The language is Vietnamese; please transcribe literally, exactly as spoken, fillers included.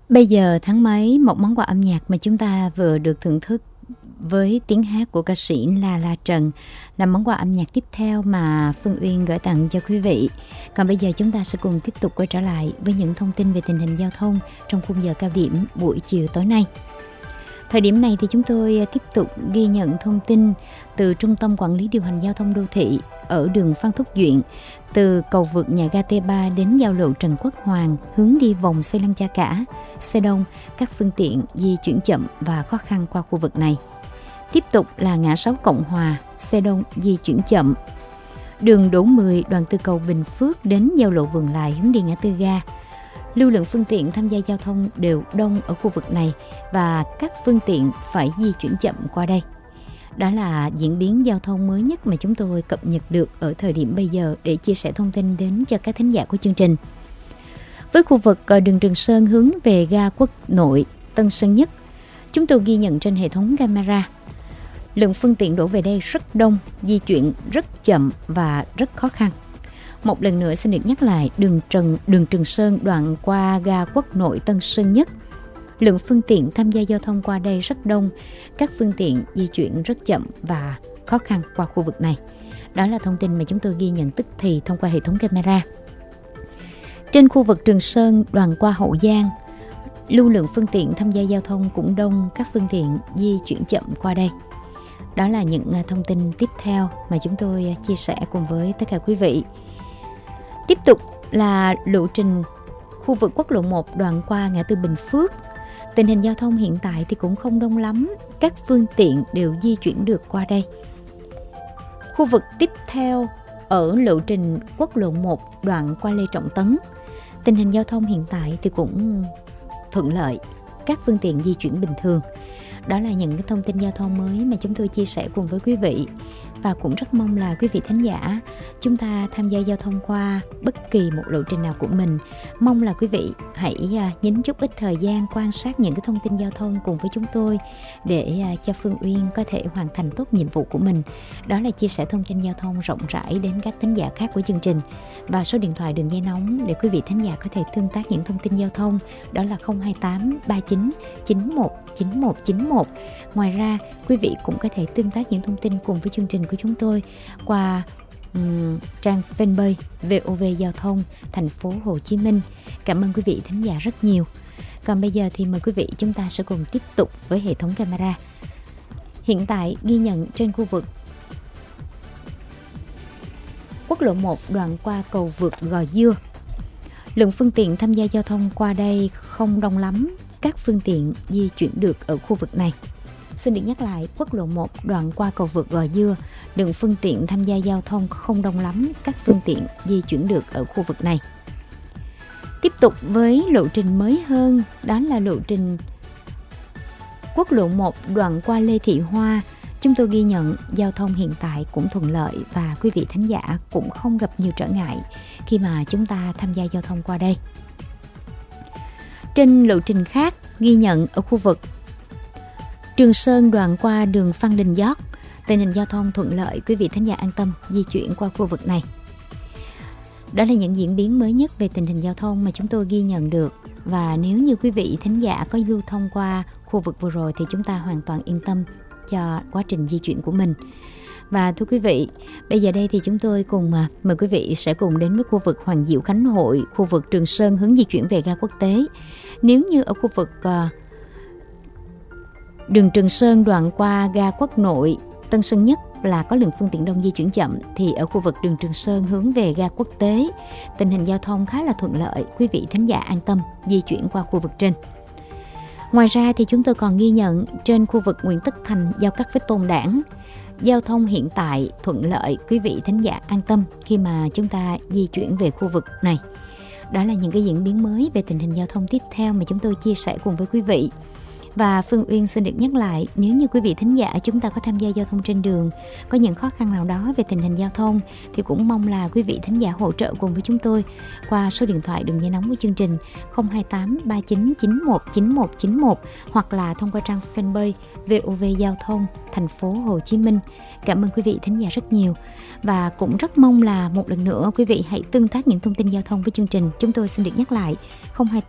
Bây giờ tháng mấy, một món quà âm nhạc mà chúng ta vừa được thưởng thức với tiếng hát của ca sĩ La La Trần là món quà âm nhạc tiếp theo mà Phương Uyên gửi tặng cho quý vị. Còn bây giờ chúng ta sẽ cùng tiếp tục quay trở lại với những thông tin về tình hình giao thông trong khung giờ cao điểm buổi chiều tối nay. Thời điểm này thì chúng tôi tiếp tục ghi nhận thông tin từ Trung tâm Quản lý Điều hành Giao thông Đô thị ở đường Phan Thúc Duyện, từ cầu vượt nhà ga T ba đến giao lộ Trần Quốc Hoàng, hướng đi vòng xoay Lăng Cha Cả. Xe đông, các phương tiện di chuyển chậm và khó khăn qua khu vực này. Tiếp tục là ngã sáu Cộng Hòa, xe đông di chuyển chậm. Đường Đỗ Mười đoạn từ cầu Bình Phước đến giao lộ Vườn Lài hướng đi ngã tư ga. Lưu lượng phương tiện tham gia giao thông đều đông ở khu vực này và các phương tiện phải di chuyển chậm qua đây. Đó là diễn biến giao thông mới nhất mà chúng tôi cập nhật được ở thời điểm bây giờ để chia sẻ thông tin đến cho các thính giả của chương trình. Với khu vực đường Trường Sơn hướng về ga Quốc Nội, Tân Sơn Nhất, chúng tôi ghi nhận trên hệ thống camera. Lượng phương tiện đổ về đây rất đông, di chuyển rất chậm và rất khó khăn. Một lần nữa xin được nhắc lại, đường Trần, đường Trường Sơn đoạn qua ga Quốc Nội Tân Sơn Nhất. Lượng phương tiện tham gia giao thông qua đây rất đông, các phương tiện di chuyển rất chậm và khó khăn qua khu vực này. Đó là thông tin mà chúng tôi ghi nhận tức thì thông qua hệ thống camera. Trên khu vực Trường Sơn đoạn qua Hậu Giang, lưu lượng phương tiện tham gia giao thông cũng đông, các phương tiện di chuyển chậm qua đây. Đó là những thông tin tiếp theo mà chúng tôi chia sẻ cùng với tất cả quý vị. Tiếp tục là lộ trình khu vực quốc lộ một đoạn qua ngã tư Bình Phước. Tình hình giao thông hiện tại thì cũng không đông lắm, các phương tiện đều di chuyển được qua đây. Khu vực tiếp theo ở lộ trình quốc lộ một đoạn qua Lê Trọng Tấn. Tình hình giao thông hiện tại thì cũng thuận lợi, các phương tiện di chuyển bình thường. Đó là những cái thông tin giao thông mới mà chúng tôi chia sẻ cùng với quý vị. Và cũng rất mong là quý vị thính giả chúng ta tham gia giao thông qua bất kỳ một lộ trình nào của mình. Mong là quý vị hãy nhín chút ít thời gian quan sát những cái thông tin giao thông cùng với chúng tôi để cho Phương Uyên có thể hoàn thành tốt nhiệm vụ của mình. Đó là chia sẻ thông tin giao thông rộng rãi đến các thính giả khác của chương trình. Và số điện thoại đường dây nóng để quý vị thính giả có thể tương tác những thông tin giao thông đó là không hai tám ba chín chín một chín một chín một. Ngoài ra quý vị cũng có thể tương tác những thông tin cùng với chương trình của chúng tôi qua um, trang fanpage vê o vê Giao thông thành phố Hồ Chí Minh. Cảm ơn quý vị thính giả rất nhiều. Còn bây giờ thì mời quý vị chúng ta sẽ cùng tiếp tục với hệ thống camera. Hiện tại ghi nhận trên khu vực quốc lộ một đoạn qua cầu vượt Gò Dưa. Lượng phương tiện tham gia giao thông qua đây không đông lắm, các phương tiện di chuyển được ở khu vực này. Xin được nhắc lại, quốc lộ một đoạn qua cầu vượt Gò Dưa, lượng phương tiện tham gia giao thông không đông lắm, các phương tiện di chuyển được ở khu vực này. Tiếp tục với lộ trình mới hơn, đó là lộ trình quốc lộ một đoạn qua Lê Thị Hoa. Chúng tôi ghi nhận giao thông hiện tại cũng thuận lợi và quý vị thính giả cũng không gặp nhiều trở ngại khi mà chúng ta tham gia giao thông qua đây. Trên lộ trình khác, ghi nhận ở khu vực Trường Sơn đoạn qua đường Phan Đình Giót, tình hình giao thông thuận lợi, quý vị thính giả an tâm di chuyển qua khu vực này. Đó là những diễn biến mới nhất về tình hình giao thông mà chúng tôi ghi nhận được. Và nếu như quý vị thính giả có lưu thông qua khu vực vừa rồi thì chúng ta hoàn toàn yên tâm cho quá trình di chuyển của mình. Và thưa quý vị, bây giờ đây thì chúng tôi cùng mời quý vị sẽ cùng đến với khu vực Hoàng Diệu Khánh Hội, khu vực Trường Sơn hướng di chuyển về ga quốc tế. Nếu như ở khu vực uh, đường Trường Sơn đoạn qua ga Quốc Nội, Tân Sơn Nhất là có lượng phương tiện đông di chuyển chậm, thì ở khu vực đường Trường Sơn hướng về ga quốc tế, tình hình giao thông khá là thuận lợi, quý vị thính giả an tâm di chuyển qua khu vực trên. Ngoài ra thì chúng tôi còn ghi nhận trên khu vực Nguyễn Tất Thành giao cắt với Tôn Đản, giao thông hiện tại thuận lợi, quý vị thính giả an tâm khi mà chúng ta di chuyển về khu vực này. Đó là những cái diễn biến mới về tình hình giao thông tiếp theo mà chúng tôi chia sẻ cùng với quý vị. Và Phương Uyên xin được nhắc lại, nếu như quý vị thính giả chúng ta có tham gia giao thông trên đường, có những khó khăn nào đó về tình hình giao thông, thì cũng mong là quý vị thính giả hỗ trợ cùng với chúng tôi qua số điện thoại đường dây nóng của chương trình không hai tám ba chín chín một chín một chín một hoặc là thông qua trang fanpage vê o vê Giao thông thành phố Hồ Chí Minh. Cảm ơn quý vị thính giả rất nhiều. Và cũng rất mong là một lần nữa quý vị hãy tương tác những thông tin giao thông với chương trình. Chúng tôi xin được nhắc lại không hai